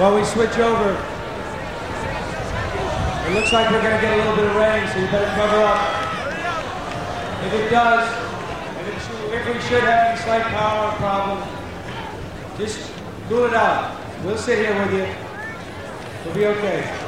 while we switch over. It looks like we're going to get a little bit of rain, so you better cover up. If it does, if we should have any slight power problem, just cool it out. We'll sit here with you. We'll be okay.